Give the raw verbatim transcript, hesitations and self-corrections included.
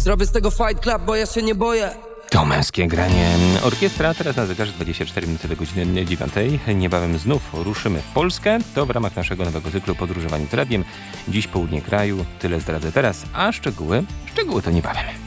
Zrobię z tego fight club, bo ja się nie boję. To męskie granie. Orkiestra teraz na zegarze dwadzieścia cztery minuty do godziny dziewiątej. Niebawem znów ruszymy w Polskę. To w ramach naszego nowego cyklu Podróżowanie radiem. Dziś południe kraju. Tyle zdradzę teraz, a szczegóły, szczegóły to niebawem.